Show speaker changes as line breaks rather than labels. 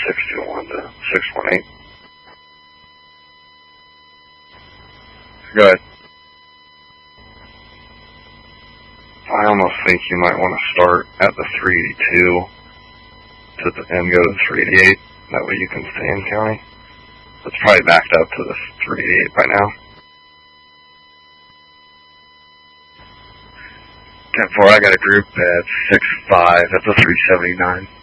621 to 618. Go ahead. I almost think you might want to start at the 382 and go to the 388. That way you can stay in county. It's probably backed up to the 388 by now. 10-4, I got a group at 6-5 at the 379.